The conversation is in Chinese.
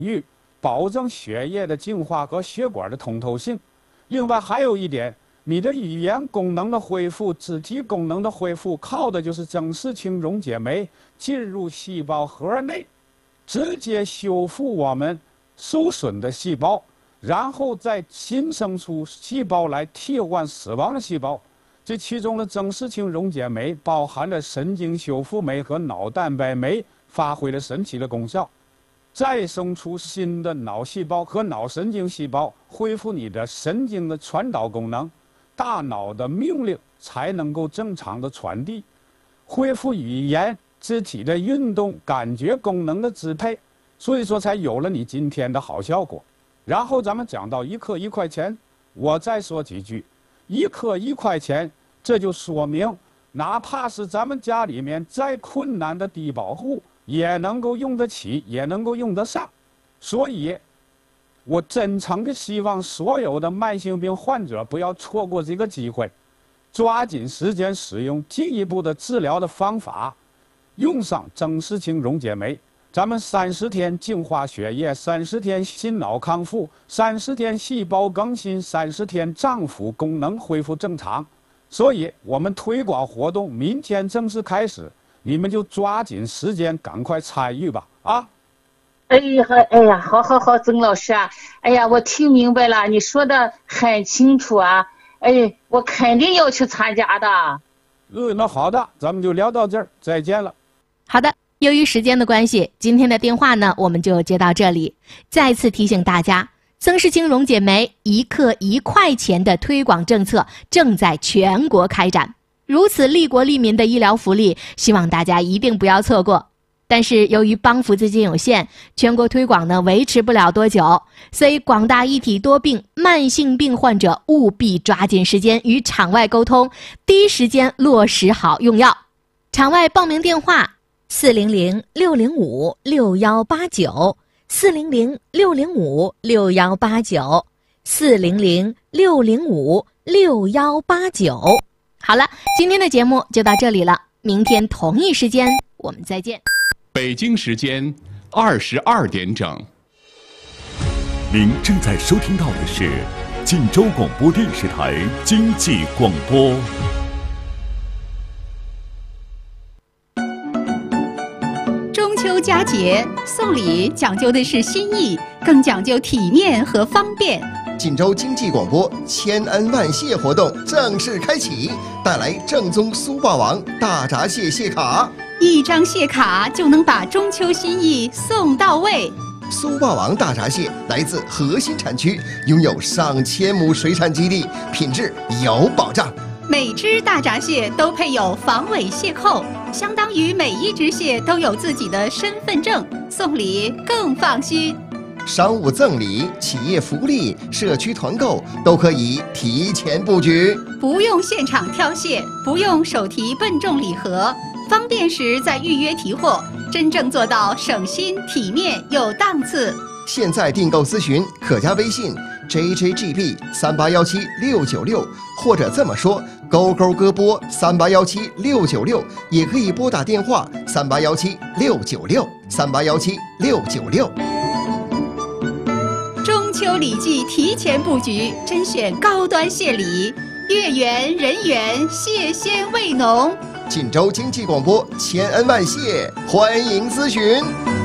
与保证血液的净化和血管的通透性。另外还有一点，你的语言功能的恢复、肢体功能的恢复，靠的就是正式氢溶解酶进入细胞核内，直接修复我们受损的细胞，然后再新生出细胞来替换死亡的细胞。这其中的正式氢溶解酶包含了神经修复酶和脑蛋白酶，发挥了神奇的功效。再生出新的脑细胞和脑神经细胞，恢复你的神经的传导功能，大脑的命令才能够正常的传递，恢复语言、肢体的运动、感觉功能的支配，所以说才有了你今天的好效果。然后咱们讲到1克1块钱，我再说几句，1克1块钱，这就说明哪怕是咱们家里面再困难的低保户，也能够用得起，也能够用得上。所以我真诚的希望所有的慢性病患者不要错过这个机会，抓紧时间使用进一步的治疗的方法，用上正式氢溶解酶，咱们30天净化血液，30天心脑康复，30天细胞更新，30天脏腑功能恢复正常。所以我们推广活动明天正式开始，你们就抓紧时间赶快参与吧啊！ 哎呀，好，曾老师啊，哎呀，我听明白了，你说的很清楚啊，哎，我肯定要去参加的。 那好的，咱们就聊到这儿，再见了。 好的，由于时间的关系，今天的电话呢我们就接到这里。再次提醒大家，曾氏氢溶解酶1克1块钱的推广政策正在全国开展，如此利国利民的医疗福利，希望大家一定不要错过。但是由于帮扶资金有限，全国推广呢维持不了多久，所以广大一体多病慢性病患者务必抓紧时间与场外沟通，第一时间落实好用药。场外报名电话400-605-6189 400-605-6189 400-605-6189。好了，今天的节目就到这里了，明天同一时间我们再见。 北京时间22点整。 您正在收听到的是晋州广播电视台经济广播。 中秋佳节送礼讲究的是心意，更讲究体面和方便。 晋州经济广播千恩万谢活动正式开启，带来正宗苏霸王大闸蟹蟹卡 ，1张蟹卡就能把中秋心意送到位。 苏霸王大闸蟹来自核心产区，拥有上千亩水产基地，品质有保障。 每只大闸蟹都配有防伪蟹扣，相当于每一只蟹都有自己的身份证，送礼更放心。 商务赠礼、企业福利、社区团购都可以提前布局， 不用现场挑蟹，不用手提笨重礼盒，方便时再预约提货，真正做到省心、体面又档次。 现在订购咨询可加微信 JJGB3817696，或者这么说勾勾歌播3817696，也可以拨打电话3817696 3817696。 中秋礼记提前布局，甄选高端蟹礼，月圆人圆，蟹鲜味浓。 晋州经济广播千恩万谢，欢迎咨询。